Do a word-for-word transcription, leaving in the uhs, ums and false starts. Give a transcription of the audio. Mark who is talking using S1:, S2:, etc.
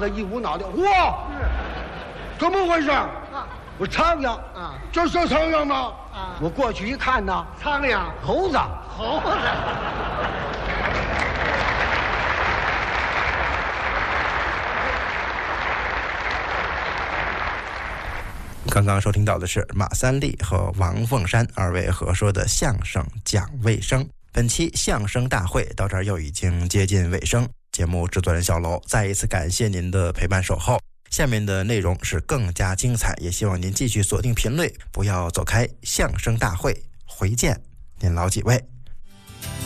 S1: 子一捂脑袋，嚯，怎么回事？啊，我苍蝇啊，这是苍蝇吗？啊，我过去一看呢，
S2: 苍蝇，
S1: 猴子，
S2: 猴子。
S3: 刚刚收听到的是马三立和王凤山二位合说的相声讲卫生。本期相声大会到这儿又已经接近尾声，节目制作人小楼再一次感谢您的陪伴守候。下面的内容是更加精彩，也希望您继续锁定频率，不要走开。相声大会回见，您老几位。